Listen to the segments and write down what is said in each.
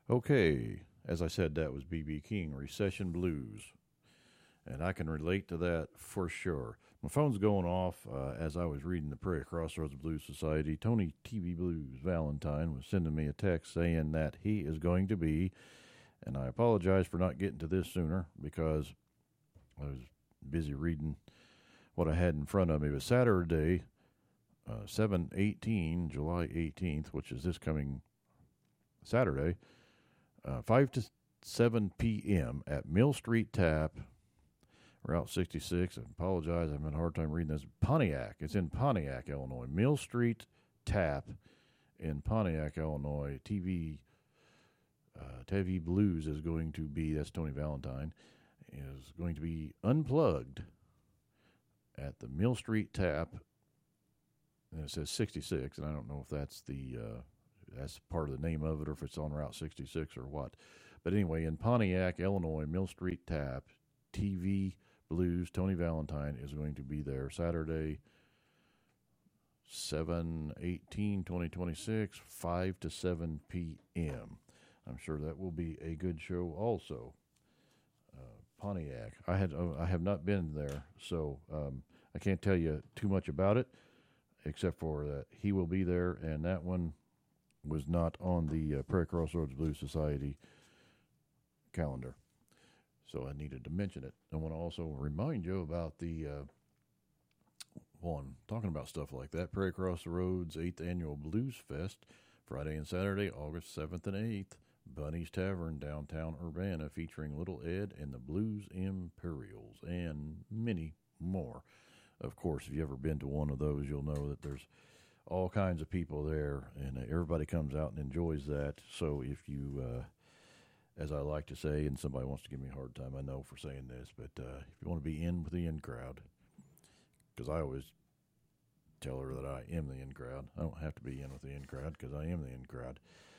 Okay, as I said, that was B.B. King, Recession Blues. And I can relate to that for sure. My phone's going off as I was reading the Prairie Crossroads Blues Society. Tony TV Blues Valentine was sending me a text saying that he is going to be, and I apologize for not getting to this sooner because I was busy reading what I had in front of me. It was Saturday, 7/18, July 18th, which is this coming Saturday, 5 to 7 p.m. at Mill Street Tap, Route 66. I apologize, I'm having a hard time reading this. Pontiac. It's in Pontiac, Illinois. Mill Street Tap in Pontiac, Illinois. TV Blues is going to be, that's Tony Valentine, is going to be unplugged at the Mill Street Tap. And it says 66, and I don't know if that's that's part of the name of it or if it's on Route 66 or what. But anyway, in Pontiac, Illinois, Mill Street Tap, TV Blues, Tony Valentine is going to be there Saturday, 7/18/2026, 5 to 7 p.m. I'm sure that will be a good show also. Pontiac. I have not been there, so I can't tell you too much about it, except for that he will be there, and that one was not on the Prairie Crossroads Blues Society calendar. So I needed to mention it. I want to also remind you about the talking about stuff like that, Prairie Crossroads 8th Annual Blues Fest, Friday and Saturday, August 7th and 8th, Bunny's Tavern, downtown Urbana, featuring Little Ed and the Blues Imperials, and many more. Of course, if you've ever been to one of those, you'll know that there's all kinds of people there, and everybody comes out and enjoys that. So if you... as I like to say, and somebody wants to give me a hard time, I know for saying this, but if you want to be in with the in crowd, because I always tell her that I am the in crowd. I don't have to be in with the in crowd because I am the in crowd.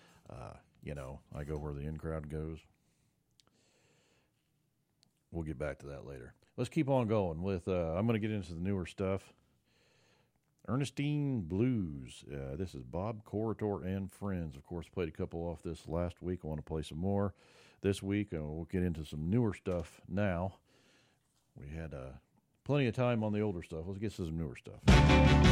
I go where the in crowd goes. We'll get back to that later. Let's keep on going with, I'm going to get into the newer stuff. Ernestine Blues. This is Bob Corritore and Friends. Of course, played a couple off this last week. I want to play some more this week. We'll get into some newer stuff now. We had plenty of time on the older stuff. Let's get to some newer stuff.